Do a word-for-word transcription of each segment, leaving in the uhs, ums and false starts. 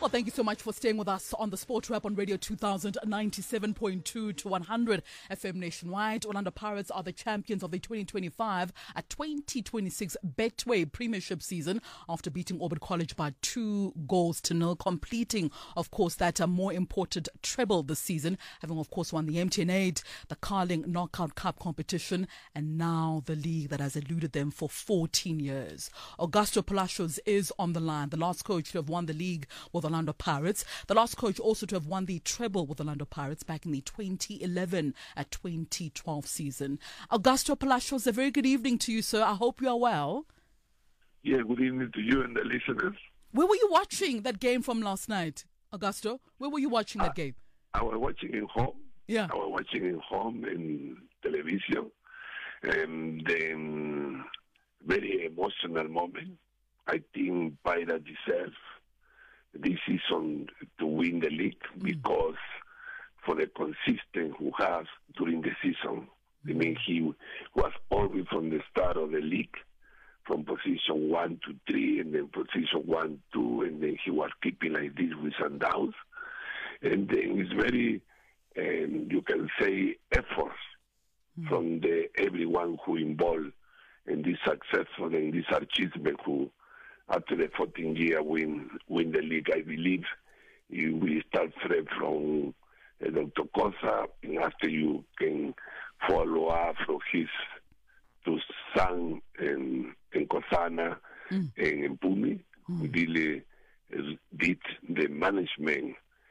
Well, thank you so much for staying with us on the Sport Wrap on Radio two thousand ninety-seven point two to one hundred F M nationwide. Orlando Pirates are the champions of the twenty twenty-five at twenty twenty-six Betway Premiership season after beating Orbit College by two goals to nil, completing, of course, that uh, more important treble this season, having, of course, won the M T N eight, the Carling Knockout Cup competition, and now the league that has eluded them for fourteen years. Augusto Palacios is on the line, the last coach to have won the league with Orlando Pirates, the last coach also to have won the treble with Orlando Pirates back in the twenty eleven at twenty twelve season. Augusto Palacios, a very good evening to you, sir. I hope you are well. Yeah, good evening to you and the listeners. Where were you watching that game from last night, Augusto? Where were you watching that I, game? I was watching in home. Yeah. I was watching in home in television. And then very emotional moment. I think Pirates deserve this season to win the league mm. because for the consistent who has during the season. Mm. I mean, he was always from the start of the league, from position one to three, and then position one, two, and then he was keeping like this with some downs. And then it's very, um, you can say, efforts mm. from the everyone who involved in this successful and this achievement who after the fourteen year win win the league. I believe you will start from uh, Doctor Cosa, and after you can follow up from his to San and, and Cosana mm. and Pumi, mm. who really uh, did the management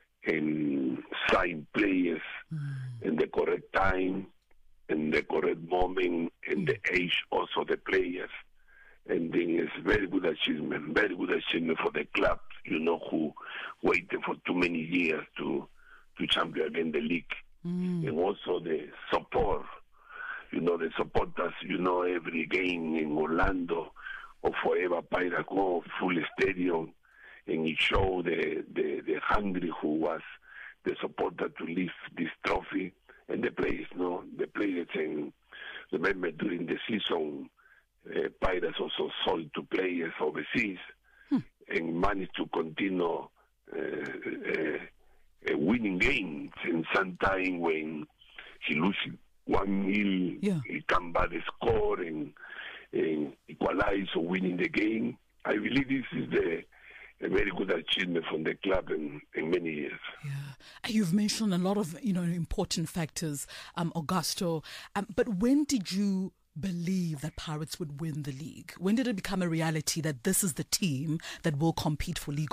and sign players mm. in the correct time, in the correct moment, and the age also the players. And then it's very good achievement, very good achievement for the club, you know, who waited for too many years to to champion again the league. Mm. And also the support, you know, the supporters, you know, every game in Orlando or forever Pirates go full stadium, and it showed the, the, the hungry who was the supporter to lift this trophy. And the players, you know, the players, and remember during the season, Uh, Pirates also sold to players overseas hmm. and managed to continue uh, uh, uh, winning games. And sometimes when he loses one nil, yeah. he come back and score and, and equalize or winning the game. I believe this is the a very good achievement from the club in, in many years. Yeah, you've mentioned a lot of you know important factors, um, Augusto. Um, but when did you believe that Pirates would win the league? When did it become a reality that this is the team that will compete for league